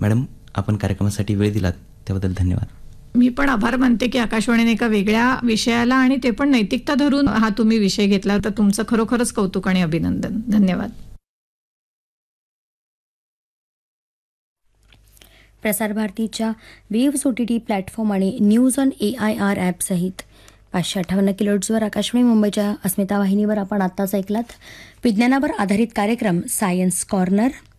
Madam, आपण कार्यक्रमासाठी वेळ दिलात त्याबद्दल धन्यवाद. मी पण आभार मानते की आकाशवाणीने एका वेगळ्या विषयाला आणि ते पण नैतिकता धरून हा तुम्ही विषय घेतला, तर तुमचं खरोखरच कौतुक आणि अभिनंदन. धन्यवाद. प्रसार भारतीच्या वेव्स OTT प्लॅटफॉर्म आणि न्यूज ऑन AIR ॲपसहित 558 किलोहर्ट्झवर आकाशवाणी मुंबईच्या अस्मिता वाहिनीवर आपण आत्ताच ऐकलात विज्ञानावर आधारित कार्यक्रम सायन्स कॉर्नर.